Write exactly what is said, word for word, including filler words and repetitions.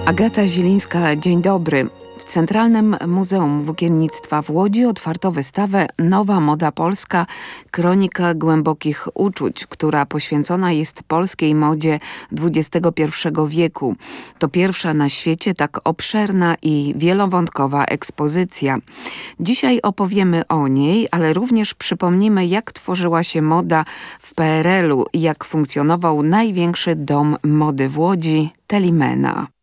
Agata Zielińska, dzień dobry. W Centralnym Muzeum Włókiennictwa w Łodzi otwarto wystawę Nowa Moda Polska – Kronika głębokich uczuć, która poświęcona jest polskiej modzie dwudziestego pierwszego wieku. To pierwsza na świecie tak obszerna i wielowątkowa ekspozycja. Dzisiaj opowiemy o niej, ale również przypomnimy, jak tworzyła się moda w P R L u i jak funkcjonował największy dom mody w Łodzi – Telimena.